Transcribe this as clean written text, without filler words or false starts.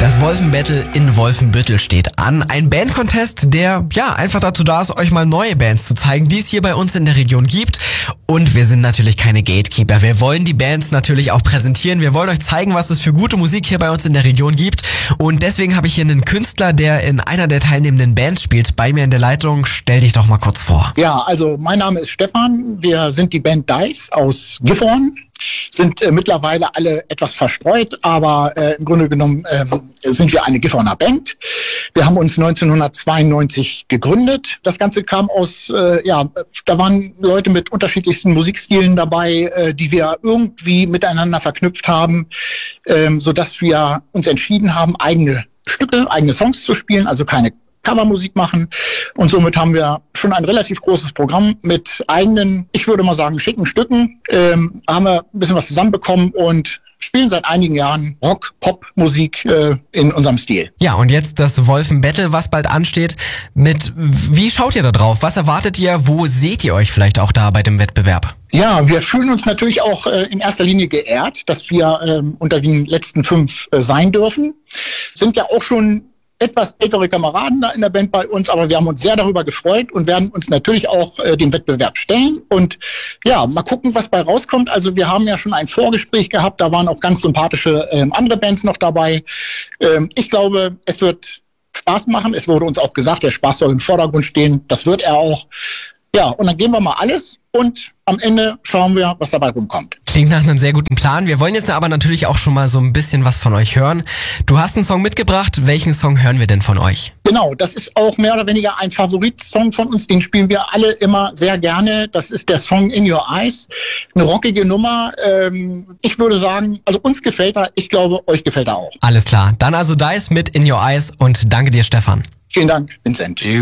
Das Wolfenbattle in Wolfenbüttel steht an. Ein Bandcontest, der einfach dazu da ist, euch mal neue Bands zu zeigen, die es hier bei uns in der Region gibt. Und wir sind natürlich keine Gatekeeper. Wir wollen die Bands natürlich auch präsentieren. Wir wollen euch zeigen, was es für gute Musik hier bei uns in der Region gibt. Und deswegen habe ich hier einen Künstler, der in einer der teilnehmenden Bands spielt, bei mir in der Leitung. Stell dich doch mal kurz vor. Ja, also mein Name ist Stefan. Wir sind die Band Dice aus Gifhorn. Sind mittlerweile alle etwas verstreut, aber im Grunde genommen sind wir eine Gifhorner Band. Wir haben uns 1992 gegründet. Das Ganze kam aus, da waren Leute mit unterschiedlichsten Musikstilen dabei, die wir irgendwie miteinander verknüpft haben, sodass wir uns entschieden haben, eigene Stücke, eigene Songs zu spielen, also keine Covermusik machen, und somit haben wir schon ein relativ großes Programm mit eigenen, ich würde mal sagen, schicken Stücken, haben wir ein bisschen was zusammenbekommen und spielen seit einigen Jahren Rock, Pop-Musik in unserem Stil. Ja, und jetzt das Wolfenbattle, was bald ansteht. Wie schaut ihr da drauf? Was erwartet ihr? Wo seht ihr euch vielleicht auch da bei dem Wettbewerb? Ja, wir fühlen uns natürlich auch in erster Linie geehrt, dass wir unter den letzten 5 sein dürfen. Sind ja auch schon etwas ältere Kameraden da in der Band bei uns, aber wir haben uns sehr darüber gefreut und werden uns natürlich auch dem Wettbewerb stellen und mal gucken, was bei rauskommt. Also wir haben ja schon ein Vorgespräch gehabt, da waren auch ganz sympathische andere Bands noch dabei. Ich glaube, es wird Spaß machen. Es wurde uns auch gesagt, der Spaß soll im Vordergrund stehen. Das wird er auch. Ja, und dann geben wir mal alles und am Ende schauen wir, was dabei rumkommt. Klingt nach einem sehr guten Plan. Wir wollen jetzt aber natürlich auch schon mal so ein bisschen was von euch hören. Du hast einen Song mitgebracht. Welchen Song hören wir denn von euch? Genau, das ist auch mehr oder weniger ein Favoritsong von uns. Den spielen wir alle immer sehr gerne. Das ist der Song In Your Eyes. Eine rockige Nummer. Ich würde sagen, also uns gefällt er. Ich glaube, euch gefällt er auch. Alles klar. Dann also Dice mit In Your Eyes und danke dir, Stefan. Vielen Dank, Vincent.